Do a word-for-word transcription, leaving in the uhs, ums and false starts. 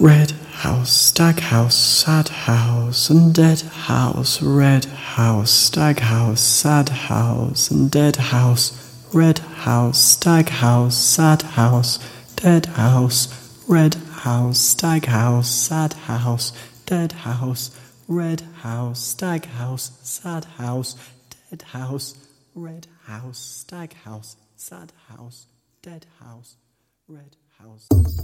Red house, stag house, sad house, and dead house. Red house, stag house, sad house, and dead house. Red house, stag house, sad house, dead house. Red house, stag house, sad house, dead house. Red house, stag house, sad house, dead house. Red house, stag house, sad house, dead house. Red house.